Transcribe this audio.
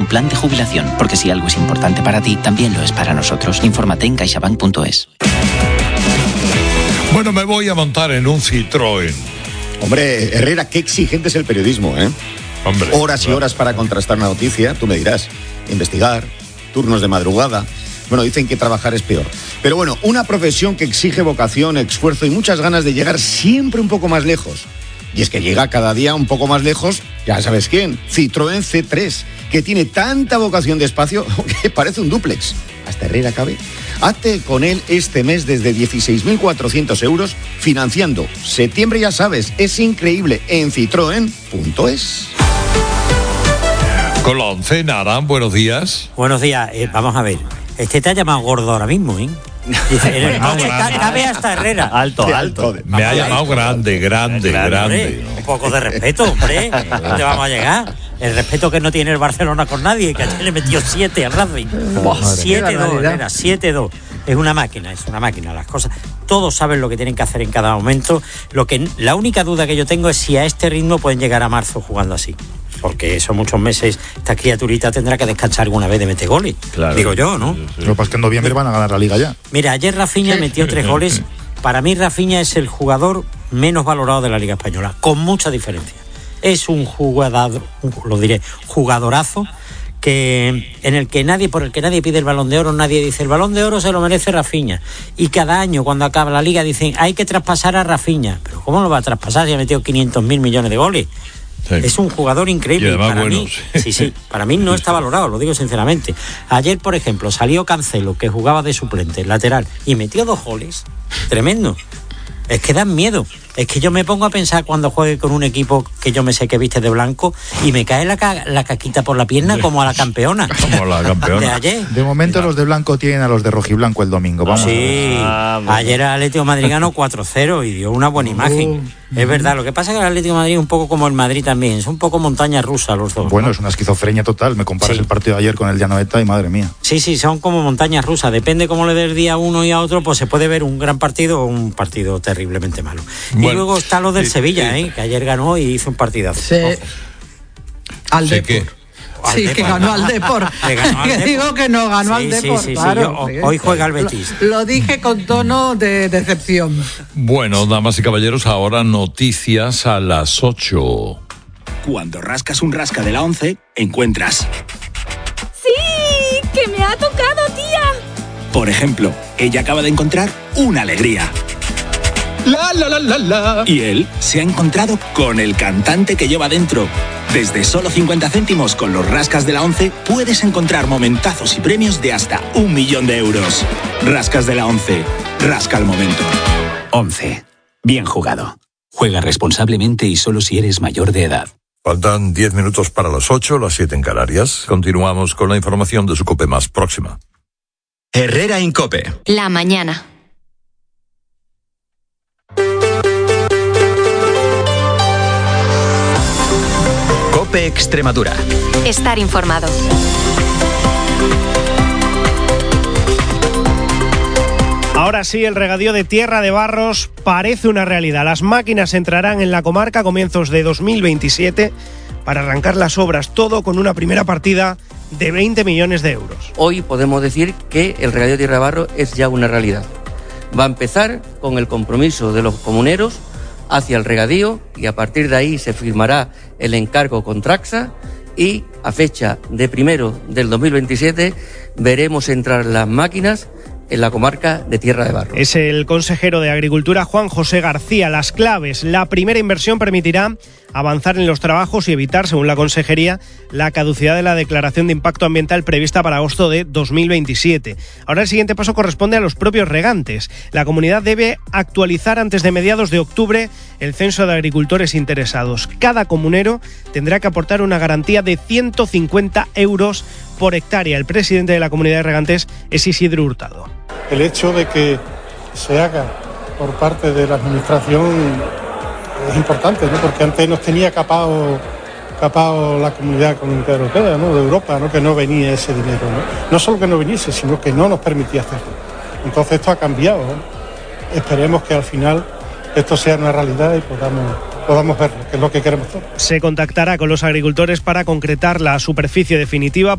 plan de jubilación, porque si algo es importante para ti, también lo es para nosotros. Infórmate en caixabank.es. Bueno, me voy a montar en un Citroën. Hombre, Herrera, qué exigente es el periodismo, ¿eh? Hombre, horas y horas para contrastar una noticia, tú me dirás. Investigar, turnos de madrugada. Bueno, dicen que trabajar es peor. Pero bueno, una profesión que exige vocación, esfuerzo y muchas ganas de llegar siempre un poco más lejos. Y es que llega cada día un poco más lejos, ya sabes quién, Citroën C3, que tiene tanta vocación de espacio que parece un dúplex. Hasta Herrera cabe. Hazte con él este mes desde 16.400 euros, financiando. Septiembre, ya sabes, es increíble en citroen.es. Con la 11, Nara, buenos días. Buenos días, vamos a ver. Te ha llamado gordo ahora mismo, ¿eh? Dice, cabe hasta Herrera. Alto. Me ha llamado grande. Un poco de respeto, hombre. ¿Dónde vamos a llegar? El respeto que no tiene el Barcelona con nadie, que ayer le metió 7 al Racing. 7-2, Herrera, 7-2. Es una máquina. Las cosas. Todos saben lo que tienen que hacer en cada momento. La única duda que yo tengo es si a este ritmo pueden llegar a marzo jugando así. Porque son muchos meses, esta criaturita tendrá que descansar alguna vez de meter goles. Claro. Digo yo, ¿no? Lo que pasa es que en noviembre van a ganar la Liga ya. Mira, ayer Rafinha metió 3 goles. Para mí Rafinha es el jugador menos valorado de la Liga Española, con mucha diferencia. Es un jugadorazo por el que nadie pide el Balón de Oro. Nadie dice, el Balón de Oro se lo merece Rafinha. Y cada año, cuando acaba la Liga, dicen, hay que traspasar a Rafinha. ¿Pero cómo lo va a traspasar si ha metido 500.000 millones de goles? Sí. Es un jugador increíble. Y además, para mí, para mí no está valorado, lo digo sinceramente. Ayer, por ejemplo, salió Cancelo, que jugaba de suplente, lateral, y metió 2 goles. Tremendo. Es que dan miedo. Es que yo me pongo a pensar cuando juegue con un equipo que yo me sé que viste de blanco y me cae la caquita por la pierna como a la campeona. Como la campeona. De ayer. De momento los de blanco tienen a los de rojiblanco el domingo. Vamos. Sí. Ayer el Atlético de Madrid ganó 4-0 y dio una buena imagen. Es verdad. Lo que pasa es que el Atlético de Madrid es un poco como el Madrid también. Es un poco montaña rusa los dos. Bueno, ¿no? Es una esquizofrenia total. Me comparas el partido de ayer con el de Anoeta y madre mía. Sí, son como montañas rusas. Depende cómo le dé el día a uno y a otro, pues se puede ver un gran partido o un partido terriblemente malo. Bueno, y luego está lo del Sevilla, que ayer ganó y hizo un partidazo. Sí. Al Depor. Sí, que ganó al Depor. Que digo que no ganó al Depor. Sí, claro. Hoy juega el Betis. Lo dije con tono de decepción. Bueno, damas y caballeros, ahora noticias a las 8. Cuando rascas un rasca de la 11, encuentras... ¡Sí! ¡Que me ha tocado, tía! Por ejemplo, ella acaba de encontrar una alegría. La. Y él se ha encontrado con el cantante que lleva dentro. Desde solo 50 céntimos con los rascas de la 11 puedes encontrar momentazos y premios de hasta 1 millón de euros. Rascas de la 11. Rasca el momento. 11. Bien jugado. Juega responsablemente y solo si eres mayor de edad. Faltan 10 minutos para las 8, las 7 en Canarias. Continuamos con la información de su COPE más próxima. Herrera en COPE. La mañana. COPE Extremadura. Estar informado. Ahora sí, el regadío de Tierra de Barros parece una realidad. Las máquinas entrarán en la comarca a comienzos de 2027 para arrancar las obras, todo con una primera partida de 20 millones de euros. Hoy podemos decir que el regadío de Tierra de Barros es ya una realidad. Va a empezar con el compromiso de los comuneros hacia el regadío y a partir de ahí se firmará el encargo con Traxa y a fecha de 1 del 2027 veremos entrar las máquinas en la comarca de Tierra de Barros. Es el consejero de Agricultura, Juan José García. Las claves: la primera inversión permitirá avanzar en los trabajos y evitar, según la consejería, la caducidad de la declaración de impacto ambiental prevista para agosto de 2027. Ahora el siguiente paso corresponde a los propios regantes. La comunidad debe actualizar antes de mediados de octubre el censo de agricultores interesados. Cada comunero tendrá que aportar una garantía de 150 euros por hectárea. El presidente de la comunidad de regantes es Isidro Hurtado. El hecho de que se haga por parte de la administración es importante, ¿no? Porque antes nos tenía capado la Comunidad Económica Europea, ¿no? De Europa, ¿no? Que no venía ese dinero, ¿no? No solo que no viniese, sino que no nos permitía hacerlo. Entonces esto ha cambiado, ¿no? Esperemos que al final esto sea una realidad y podamos verlo, que es lo que queremos todos. Se contactará con los agricultores para concretar la superficie definitiva